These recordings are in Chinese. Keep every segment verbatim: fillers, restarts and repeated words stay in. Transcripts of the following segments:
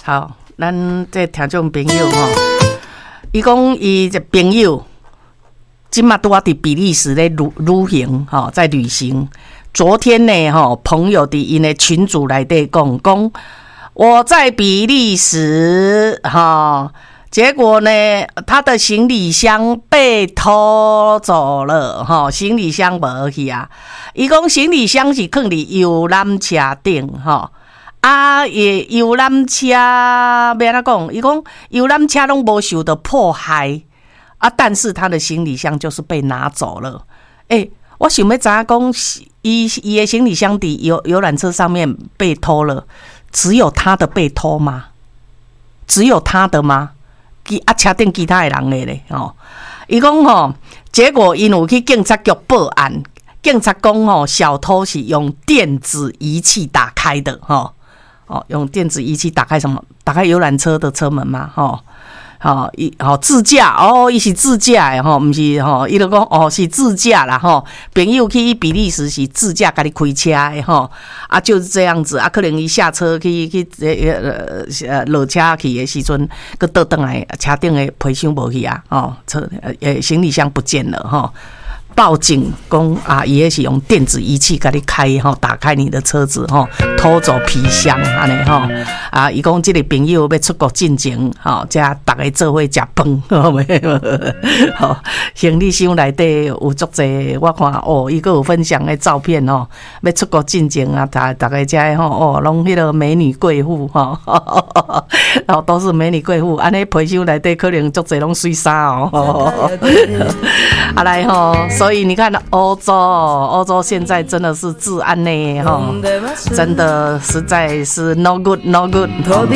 好，咱这听众朋友吼，伊讲伊这朋友，今嘛拄啊伫比利时咧旅旅行吼，在旅行。昨天呢吼，朋友伫因的群组内底讲讲，我在比利时哈。结果呢，他的行李箱被偷走了，哈，行李箱无去啊。伊讲行李箱是放伫游览车顶，哈，啊，也游览车要安怎讲？伊讲游览车拢无受到迫害啊，但是他的行李箱就是被拿走了。诶、欸，我想要知影讲，伊伊的行李箱伫游游览车上面被偷了，只有他的被偷吗？只有他的吗？啊，车顶其他的人的咧，吼，伊讲吼，结果因有去警察局报案，警察讲吼，小偷是用电子仪器打开的，吼，哦，用电子仪器打开什么？打开游览车的车门嘛，吼。吼，伊吼自驾哦，伊是自驾诶吼，毋是吼，伊就讲哦是自驾啦吼。朋友去比利时是自驾，家己开车诶吼，啊就是这样子啊，可能伊下车去去呃呃落车去诶时阵，佮倒转来车顶诶皮箱无去啊，哦，车呃行李箱不见了吼。报警讲啊，伊也是用电子仪器给你开吼，打开你的车子吼，偷走皮箱安尼吼啊！伊讲这个朋友要出国进前吼，遮大家做伙食饭，吼，行李箱内底有足济，我看哦，伊个有分享的照片吼，要出国进前啊，大大家遮吼哦，拢迄个美女贵妇吼，然后都是美女贵妇，安尼皮箱内底可能足济拢水衫哦，啊来吼。所以你看，欧洲，欧洲现在真的是治安呢，哈，真的实在是 no good no good。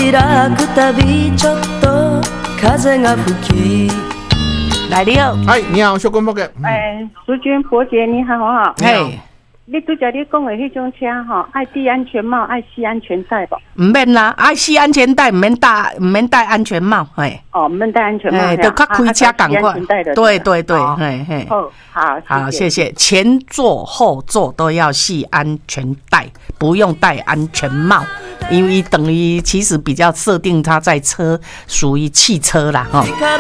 来你好， 哎，你好，小公伯哥。 哎，淑君伯姐你好哈。 嘿。 你拄则你讲的迄种车吼，爱戴安全帽，爱系安全带吧？ 唔免啦，爱系安全带，唔免戴，唔免戴安全帽，嘿。 哦，唔免戴安全帽， 哎，就较开车赶快。对对对，嘿嘿。 好，好， 好，谢谢。前座后座都要系安全带，不用戴安全帽，因为等于其实比较设定它在车属于汽车啦，哈。